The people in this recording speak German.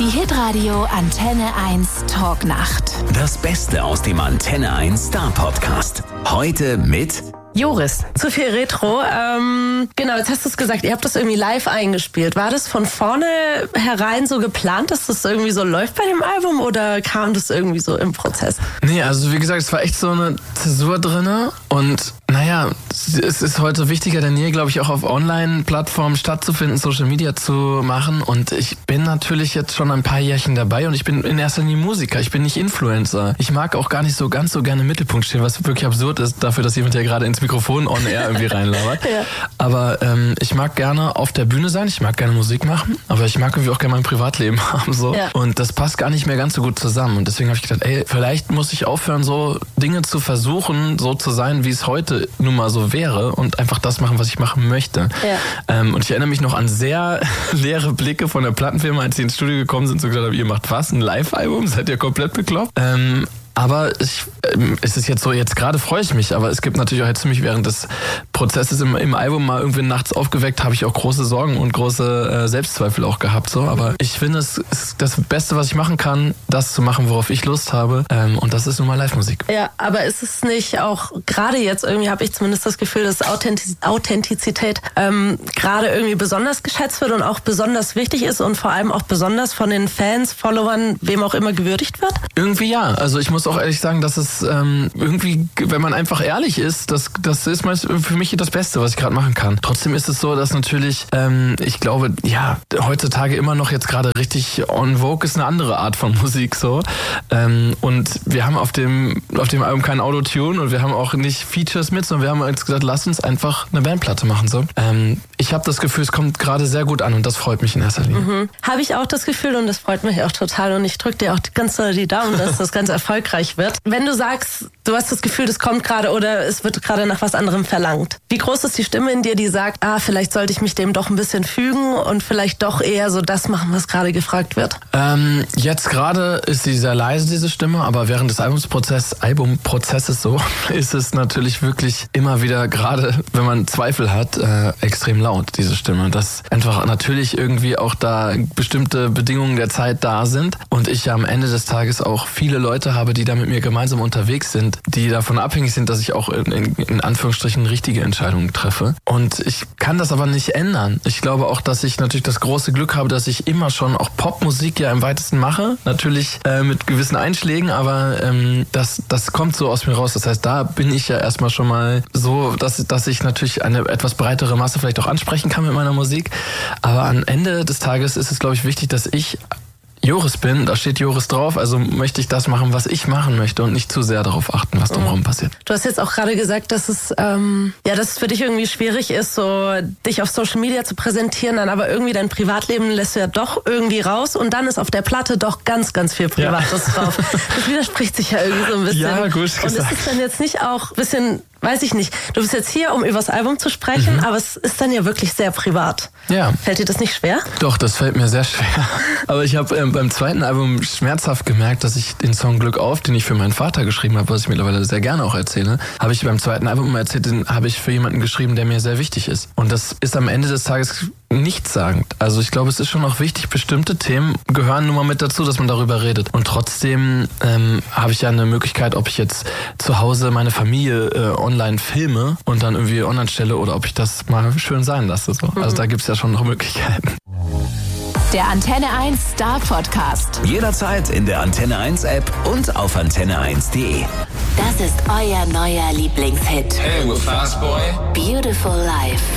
Die Hitradio Antenne 1 Talknacht. Das Beste aus dem Antenne 1 Star Podcast. Heute mit Joris, zu viel Retro. Genau, jetzt hast du es gesagt, ihr habt das irgendwie live eingespielt. War das von vorne herein so geplant, dass das irgendwie so läuft bei dem Album oder kam das irgendwie so im Prozess? Nee, also wie gesagt, es war echt so eine Zäsur drinne und naja, es ist heute wichtiger denn je, glaube ich, auch auf Online-Plattformen stattzufinden, Social Media zu machen und ich bin natürlich jetzt schon ein paar Jährchen dabei und ich bin in erster Linie Musiker, ich bin nicht Influencer. Ich mag auch gar nicht so ganz so gerne im Mittelpunkt stehen, was wirklich absurd ist, dafür, dass jemand ja gerade ins Mikrofon on air irgendwie reinlabert. Ja. Aber ich mag gerne auf der Bühne sein, ich mag gerne Musik machen, aber ich mag irgendwie auch gerne mein Privatleben haben. So. Ja. Und das passt gar nicht mehr ganz so gut zusammen. Und deswegen habe ich gedacht, vielleicht muss ich aufhören, so Dinge zu versuchen, so zu sein, wie es heute nun mal so wäre und einfach das machen, was ich machen möchte. Ja. Und ich erinnere mich noch an sehr leere Blicke von der Plattenfirma, als sie ins Studio gekommen sind und gesagt haben, ihr macht was? Ein Live-Album? Seid ihr komplett bekloppt? Aber es ist jetzt so, jetzt gerade freue ich mich, aber es gibt natürlich auch jetzt mich während des Prozesses im Album mal irgendwie nachts aufgeweckt, habe ich auch große Sorgen und große Selbstzweifel auch gehabt. So. Aber ich finde, es ist das Beste, was ich machen kann, das zu machen, worauf ich Lust habe. Und das ist nun mal Live-Musik. Ja, aber ist es nicht auch, gerade jetzt irgendwie habe ich zumindest das Gefühl, dass Authentizität gerade irgendwie besonders geschätzt wird und auch besonders wichtig ist und vor allem auch besonders von den Fans, Followern, wem auch immer gewürdigt wird? Irgendwie ja. Also ich muss auch ehrlich sagen, dass es irgendwie, wenn man einfach ehrlich ist, das ist für mich das Beste, was ich gerade machen kann. Trotzdem ist es so, dass natürlich, ich glaube, ja, heutzutage immer noch jetzt gerade richtig on vogue ist eine andere Art von Musik so. Und wir haben auf dem Album kein Autotune und wir haben auch nicht Features mit, sondern wir haben jetzt gesagt, lass uns einfach eine Bandplatte machen. So. Ich habe das Gefühl, es kommt gerade sehr gut an und das freut mich in erster Linie. Mhm. Habe ich auch das Gefühl und das freut mich auch total und ich drücke dir auch ganz doll die Daumen, dass das ganz erfolgreich wird. Wenn du sagst, du hast das Gefühl, das kommt gerade oder es wird gerade nach was anderem verlangt. Wie groß ist die Stimme in dir, die sagt, vielleicht sollte ich mich dem doch ein bisschen fügen und vielleicht doch eher so das machen, was gerade gefragt wird? Jetzt gerade ist sie sehr leise, diese Stimme, aber während des Albumprozesses so ist es natürlich wirklich immer wieder, gerade wenn man Zweifel hat, extrem laut, diese Stimme. Dass einfach natürlich irgendwie auch da bestimmte Bedingungen der Zeit da sind und ich am Ende des Tages auch viele Leute habe, die da mit mir gemeinsam unterwegs sind, die davon abhängig sind, dass ich auch in Anführungsstrichen richtige Entscheidungen treffe. Und ich kann das aber nicht ändern. Ich glaube auch, dass ich natürlich das große Glück habe, dass ich immer schon auch Popmusik ja im weitesten mache. Natürlich mit gewissen Einschlägen, aber das kommt so aus mir raus. Das heißt, da bin ich ja erstmal schon mal so, dass ich natürlich eine etwas breitere Masse vielleicht auch ansprechen kann mit meiner Musik. Aber am Ende des Tages ist es, glaube ich, wichtig, dass ich Joris bin, da steht Joris drauf, also möchte ich das machen, was ich machen möchte und nicht zu sehr darauf achten, was drumherum passiert. Du hast jetzt auch gerade gesagt, dass es dass es für dich irgendwie schwierig ist, so dich auf Social Media zu präsentieren, dann aber irgendwie dein Privatleben lässt du ja doch irgendwie raus und dann ist auf der Platte doch ganz, ganz viel Privates drauf. Das widerspricht sich ja irgendwie so ein bisschen. Ja, gut gesagt. Und ist es dann jetzt nicht auch ein bisschen, weiß ich nicht, du bist jetzt hier, um über das Album zu sprechen, aber es ist dann ja wirklich sehr privat. Ja. Fällt dir das nicht schwer? Doch, das fällt mir sehr schwer. Aber ich habe beim zweiten Album schmerzhaft gemerkt, dass ich den Song Glück auf, den ich für meinen Vater geschrieben habe, was ich mittlerweile sehr gerne auch erzähle, habe ich beim zweiten Album immer erzählt, den habe ich für jemanden geschrieben, der mir sehr wichtig ist. Und das ist am Ende des Tages nichtssagend. Also ich glaube, es ist schon auch wichtig, bestimmte Themen gehören nun mal mit dazu, dass man darüber redet. Und trotzdem habe ich ja eine Möglichkeit, ob ich jetzt zu Hause meine Familie online filme und dann irgendwie online stelle oder ob ich das mal schön sein lasse. So. Also da gibt es ja schon noch Möglichkeiten. Der Antenne 1 Star Podcast. Jederzeit in der Antenne 1 App und auf antenne1.de. Das ist euer neuer Lieblingshit. Hey, we're Fast Boy. Beautiful Life.